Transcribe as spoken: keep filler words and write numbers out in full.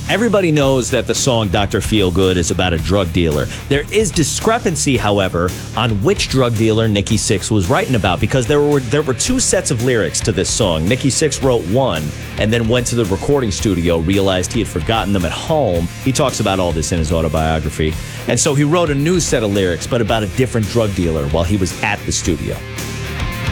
Everybody knows that the song Doctor Feelgood is about a drug dealer. There is discrepancy, however, on which drug dealer Nikki Sixx was writing about, because there were there were two sets of lyrics to this song. Nikki Sixx wrote one and then went to the recording studio, realized he had forgotten them at home. He talks about all this in his autobiography. And so he wrote a new set of lyrics, but about a different drug dealer while he was at the studio.